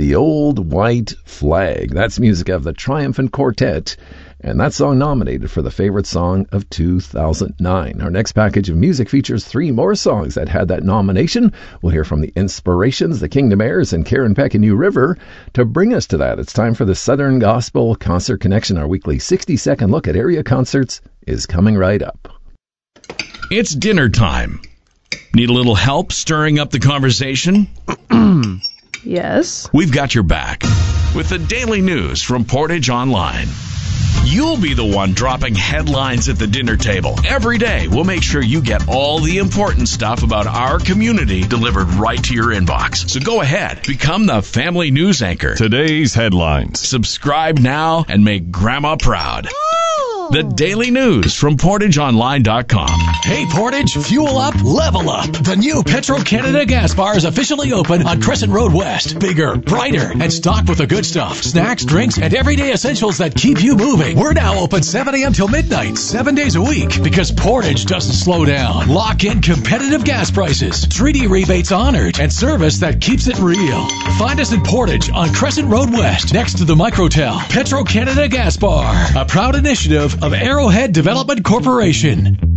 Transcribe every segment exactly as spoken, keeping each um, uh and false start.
The Old White Flag. That's music of the Triumphant Quartet, and that song nominated for the favorite song of two thousand nine. Our next package of music features three more songs that had that nomination. We'll hear from the Inspirations, the Kingdom Heirs, and Karen Peck and New River. To bring us to that, it's time for the Southern Gospel Concert Connection. Our weekly sixty-second look at area concerts is coming right up. It's dinner time. Need a little help stirring up the conversation? Yes. We've got your back with the daily news from Portage Online. You'll be the one dropping headlines at the dinner table. Every day, we'll make sure you get all the important stuff about our community delivered right to your inbox. So go ahead, become the family news anchor. Today's headlines. Subscribe now and make Grandma proud. The daily news from Portage Online dot com. Hey Portage, fuel up, level up. The new Petro-Canada gas bar is officially open on Crescent Road West. Bigger, brighter, and stocked with the good stuff. Snacks, drinks, and everyday essentials that keep you moving. We're now open seven a.m. till midnight, seven days a week, because Portage doesn't slow down. Lock in competitive gas prices, three D rebates honored, and service that keeps it real. Find us in Portage on Crescent Road West, next to the Microtel. Petro-Canada Gas Bar, a proud initiative of Arrowhead Development Corporation.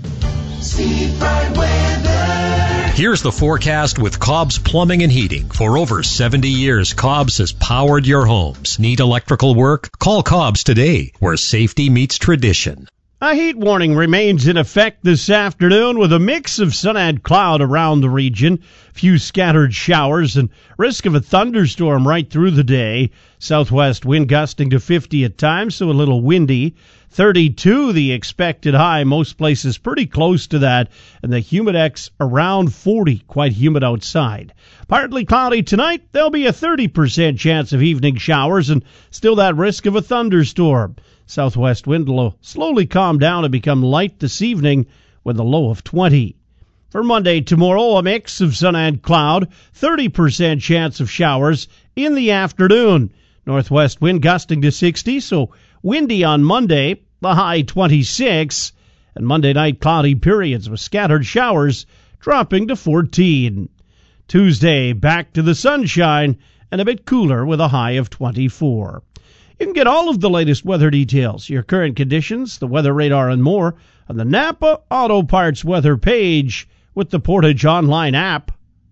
Here's the forecast with Cobb's Plumbing and Heating. For over seventy years, Cobb's has powered your homes. Need electrical work? Call Cobb's today, where safety meets tradition. A heat warning remains in effect this afternoon with a mix of sun and cloud around the region, few scattered showers, and risk of a thunderstorm right through the day. Southwest wind gusting to fifty at times, so a little windy. thirty-two the expected high, most places pretty close to that, and the humidex around forty, quite humid outside. Partly cloudy tonight, there'll be a thirty percent chance of evening showers and still that risk of a thunderstorm. Southwest wind will slowly calm down and become light this evening with a low of twenty. For Monday, tomorrow, a mix of sun and cloud, thirty percent chance of showers in the afternoon. Northwest wind gusting to sixty, so windy on Monday, the high twenty-six. And Monday night, cloudy periods with scattered showers dropping to fourteen. Tuesday, back to the sunshine and a bit cooler with a high of twenty-four. You can get all of the latest weather details, your current conditions, the weather radar, and more on the Napa Auto Parts weather page with the Portage Online app.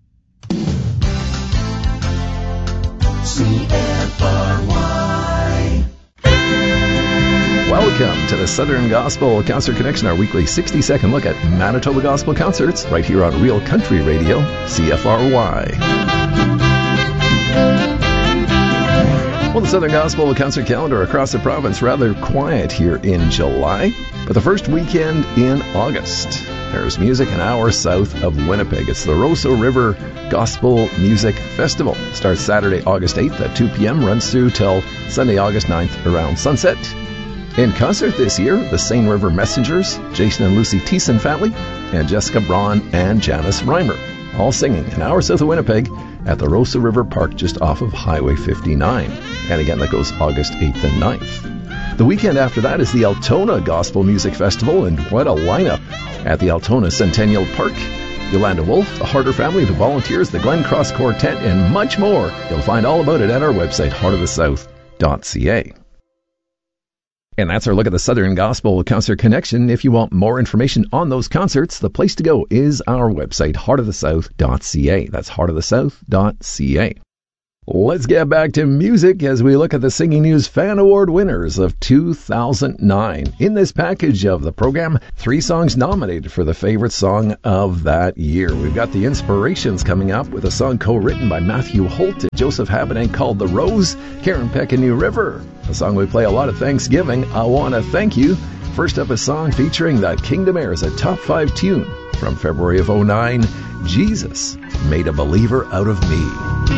C F R Y. Welcome to the Southern Gospel Concert Connection, our weekly sixty-second look at Manitoba Gospel Concerts, right here on Real Country Radio, C F R Y. Well, the Southern Gospel Concert calendar across the province rather quiet here in July, but the first weekend in August, there's music an hour south of Winnipeg. It's the Roseau River Gospel Music Festival. Starts Saturday, August eighth at two p.m., runs through till Sunday, August ninth around sunset. In concert this year, the Seine River Messengers, Jason and Lucy Thiessen family, and Jessica Braun and Janice Reimer, all singing an hour south of Winnipeg at the Roseau River Park just off of Highway fifty-nine. And again, that goes August eighth and ninth. The weekend after that is the Altona Gospel Music Festival, and what a lineup at the Altona Centennial Park. Yolanda Wolf, the Harder family, the Volunteers, the Glen Cross Quartet, and much more. You'll find all about it at our website, heart of the south dot c a. And that's our look at the Southern Gospel Concert Connection. If you want more information on those concerts, the place to go is our website, heart of the south dot c a. That's heart of the south dot c a. Let's get back to music as we look at the Singing News Fan Award winners of two thousand nine. In this package of the program, three songs nominated for the favorite song of that year. We've got the Inspirations coming up with a song co-written by Matthew Holt and Joseph Habedank called The Rose. Karen Peck and New River, a song we play a lot of Thanksgiving, I Wanna Thank You. First up, a song featuring the Kingdom Heirs, a top five tune from February of oh nine, Jesus Made a Believer Out of Me.